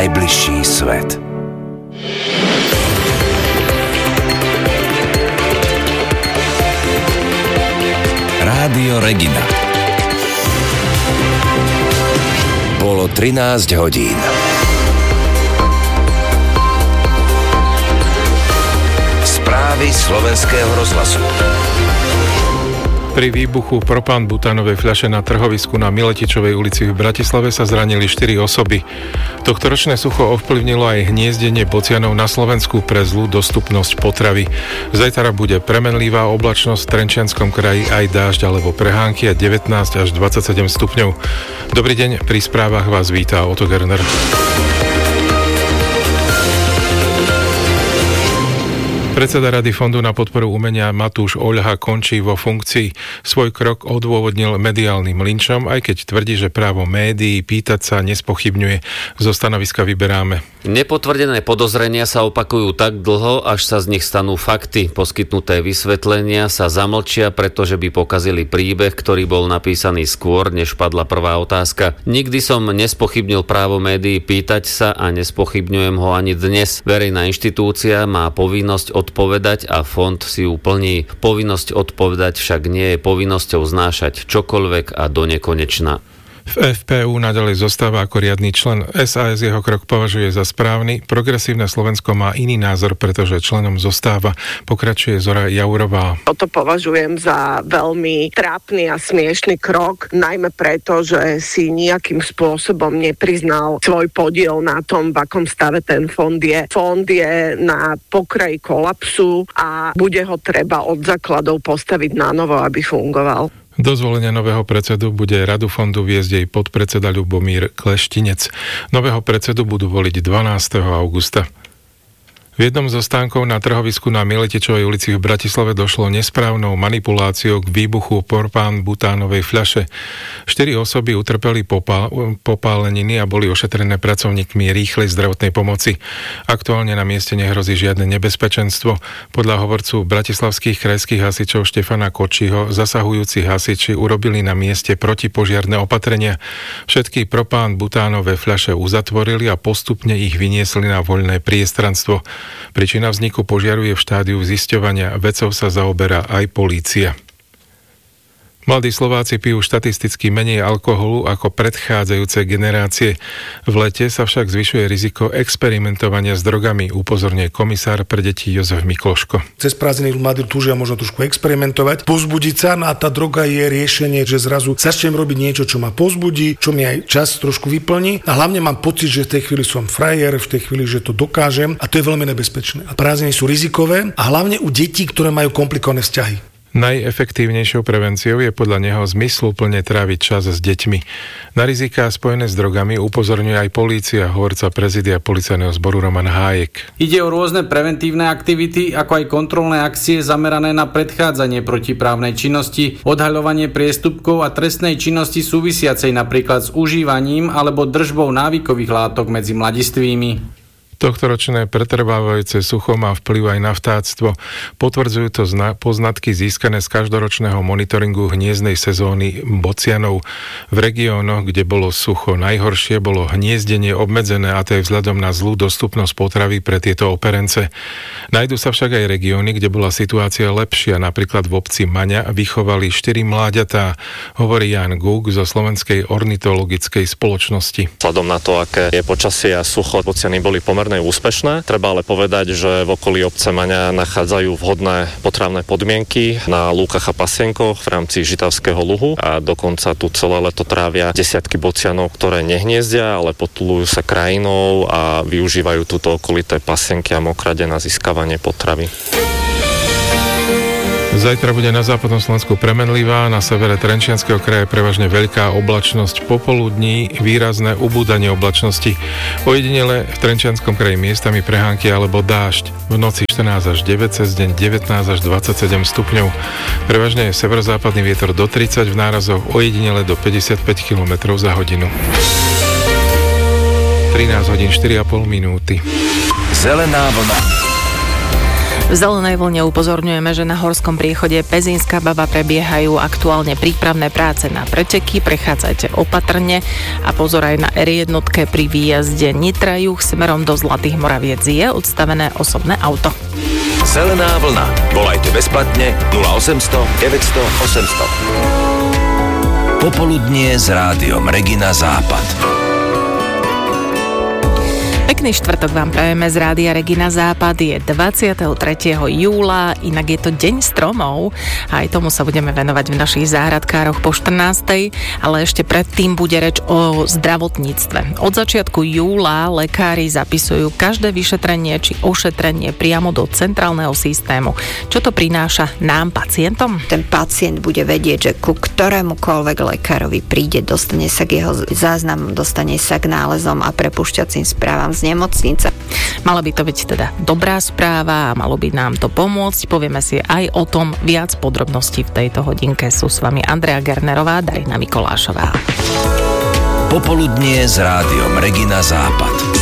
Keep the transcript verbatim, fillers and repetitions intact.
najbližší svet. Rádio Regina. Bolo trinásť hodín. Správy slovenského rozhlasu. Pri výbuchu propán-butánovej fľaše na trhovisku na Miletičovej ulici v Bratislave sa zranili štyri osoby. Tohtoročné sucho ovplyvnilo aj hniezdenie bocianov na Slovensku pre zlú dostupnosť potravy. Zajtra bude premenlivá oblačnosť, v Trenčianskom kraji aj dážď alebo prehánky a devätnásť až dvadsaťsedem stupňov. Dobrý deň, pri správach vás víta Otto Gerner. Predseda Rady Fondu na podporu umenia Matúš Oľha končí vo funkcii. Svoj krok odôvodnil mediálnym linčom, aj keď tvrdí, že právo médií pýtať sa nespochybňuje. Zo stanoviska vyberáme. Nepotvrdené podozrenia sa opakujú tak dlho, až sa z nich stanú fakty. Poskytnuté vysvetlenia sa zamlčia, pretože by pokazili príbeh, ktorý bol napísaný skôr, než padla prvá otázka. Nikdy som nespochybnil právo médií pýtať sa a nespochybňujem ho ani dnes. Verejná inštitúcia má povinnosť odpovedať a fond si ju plní. Povinnosť odpovedať však nie je povinnosťou znášať čokoľvek a donekonečna. V ef pé ú naďalej zostáva ako riadny člen. es a es jeho krok považuje za správny. Progresívne Slovensko má iný názor, pretože členom zostáva. Pokračuje Zora Jaurová. Toto považujem za veľmi trápny a smiešný krok, najmä preto, že si nejakým spôsobom nepriznal svoj podiel na tom, v akom stave ten fond je. Fond je na pokraji kolapsu a bude ho treba od základov postaviť na novo, aby fungoval. Do zvolenia nového predsedu bude Radu fondu viesť jej podpredseda Ľubomír Kleštinec. Nového predsedu budú voliť dvanásteho augusta. V jednom zo stánkov na trhovisku na Miletičovej ulici v Bratislave došlo nesprávnou manipuláciou k výbuchu propán-butánovej fľaše. Štyri osoby utrpeli popál, popáleniny a boli ošetrené pracovníkmi rýchlej zdravotnej pomoci. Aktuálne na mieste nehrozí žiadne nebezpečenstvo. Podľa hovorcu bratislavských krajských hasičov Štefana Kočího zasahujúci hasiči urobili na mieste protipožiarne opatrenia. Všetky propán-butánové fľaše uzatvorili a postupne ich vyniesli na voľné priestranstvo. Príčina vzniku požiaru je v štádiu zisťovania. Vecou sa zaoberá aj polícia. Mladí Slováci pijú štatisticky menej alkoholu ako predchádzajúce generácie. V lete sa však zvyšuje riziko experimentovania s drogami, upozorňuje komisár pre deti Jozef Mikloško. Cez prázdniny mladí túžia možno trošku experimentovať, povzbudiť sa, no a tá droga je riešenie, že zrazu začnem robiť niečo, čo ma povzbudí, čo mi aj čas trošku vyplní a hlavne mám pocit, že v tej chvíli som frajer, v tej chvíli, že to dokážem a to je veľmi nebezpečné. A prázdniny sú rizikové a hlavne u detí, ktoré majú komplikované vzťahy. Najefektívnejšou prevenciou je podľa neho zmysluplne tráviť čas s deťmi. Na riziká spojené s drogami upozorňuje aj polícia, hovorca prezidia policajného zboru Roman Hájek. Ide o rôzne preventívne aktivity, ako aj kontrolné akcie zamerané na predchádzanie protiprávnej činnosti, odhaľovanie priestupkov a trestnej činnosti súvisiacej napríklad s užívaním alebo držbou návykových látok medzi mladistvými. Tohtoročné pretrvávajúce sucho má vplyv aj na vtáctvo. Potvrdzujú to zna- poznatky získané z každoročného monitoringu hniezdnej sezóny bocianov. V regiónoch, kde bolo sucho najhoršie, bolo hniezdenie obmedzené a to je vzhľadom na zlú dostupnosť potravy pre tieto operence. Nájdu sa však aj regióny, kde bola situácia lepšia. Napríklad v obci Maňa vychovali štyri mláďatá, hovorí Jan Gúk zo Slovenskej ornitologickej spoločnosti. Vzhľadom na to, aké je počasie a sucho, bociany boli pomerne úspešné. Treba ale povedať, že v okolí obce Maňa nachádzajú vhodné potravné podmienky na lúkach a pasienkoch v rámci Žitavského luhu a dokonca tu celé leto trávia desiatky bocianov, ktoré nehniezdia, ale potulujú sa krajinou a využívajú túto okolité pasienky a mokrade na získavanie potravy. Zajtra bude na západnom Slovensku premenlivá, na severe Trenčianskeho kraja prevažne veľká oblačnosť, popoludní výrazné ubúdanie oblačnosti. Ojedinele v Trenčianskom kraji miestami prehánky alebo dážď. V noci štrnásť až deväť, cez deň devätnásť až dvadsaťsedem stupňov. Prevažne je severozápadný vietor do tridsať, v nárazoch ojedinele do päťdesiatpäť kilometrov za hodinu. trinásť hodín štyri a pol minúty. Zelená vlna. V zelenej vlne upozorňujeme, že na horskom priechode Pezínska Baba prebiehajú aktuálne prípravné práce na preteky. Prechádzajte opatrne a pozor aj na er jedna pri výjazde Nitra juh smerom do Zlatých Moraviec je odstavené osobné auto. Zelená vlna. Volajte bezplatne nula osemsto deväťsto osemsto. Popoludnie s rádiom Regina Západ. Pekný štvrtok vám prajeme z Rádia Regina Západ. Je dvadsiateho tretieho júla, inak je to deň stromov a aj tomu sa budeme venovať v našich záhradkároch po štrnástej, ale ešte predtým bude reč o zdravotníctve. Od začiatku júla lekári zapisujú každé vyšetrenie či ošetrenie priamo do centrálneho systému. Čo to prináša nám, pacientom? Ten pacient bude vedieť, že ku ktorémukoľvek lekárovi príde, dostane sa k jeho záznamom, dostane sa k nálezom a prepúšťacím správam z nemocnice. Mala by to byť teda dobrá správa a malo by nám to pomôcť. Povieme si aj o tom viac podrobností v tejto hodinke. Sú s vami Andrea Gernerová, Darina Mikolášová. Popoludnie s rádiom Regina Západ.